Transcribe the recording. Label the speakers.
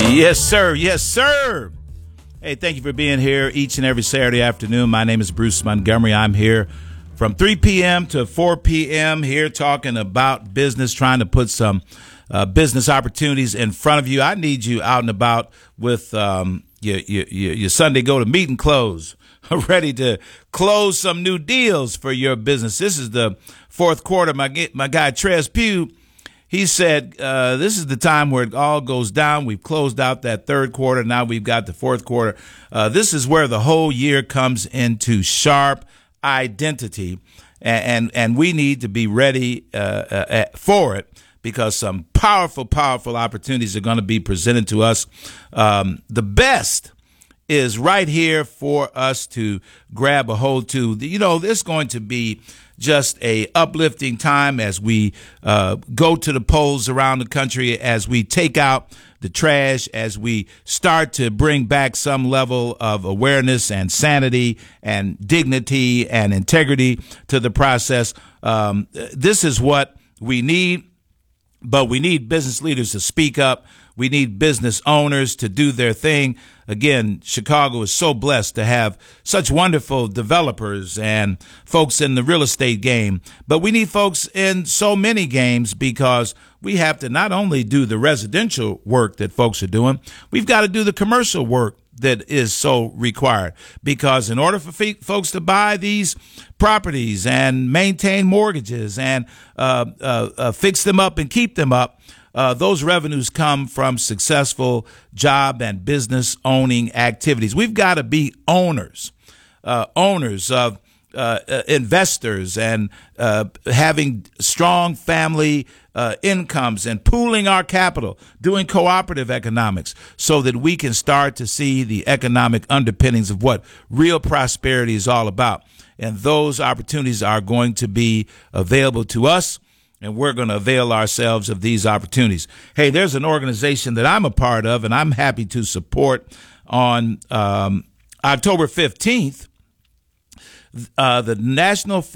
Speaker 1: Yes, sir. Yes, sir. Hey, thank you for being here each and every Saturday afternoon. My name is Bruce Montgomery. I'm here from 3 p.m. to 4 p.m. here talking about business, trying to put some business opportunities in front of you. I need you out and about with your Sunday go to meeting clothes, ready to close some new deals for your business. This is the fourth quarter. My guy, Trez Pugh, he said this is the time where it all goes down. We've closed out that third quarter. Now we've got the fourth quarter. This is where the whole year comes into sharp identity, and we need to be ready for it, because some powerful opportunities are going to be presented to us. The best is right here for us to grab a hold to. You know, there's going to be just a uplifting time as we go to the polls around the country, as we take out the trash, as we start to bring back some level of awareness and sanity and dignity and integrity to the process. This is what we need, but we need business leaders to speak up. We need business owners to do their thing. Again, Chicago is so blessed to have such wonderful developers and folks in the real estate game. But we need folks in so many games, because we have to not only do the residential work that folks are doing, we've got to do the commercial work that is so required. Because in order for folks to buy these properties and maintain mortgages and fix them up and keep them up, those revenues come from successful job and business owning activities. We've got to be owners of investors, and having strong family incomes and pooling our capital, doing cooperative economics, so that we can start to see the economic underpinnings of what real prosperity is all about. And those opportunities are going to be available to us, and we're going to avail ourselves of these opportunities. Hey, there's an organization that I'm a part of, and I'm happy to support. On October 15th, the National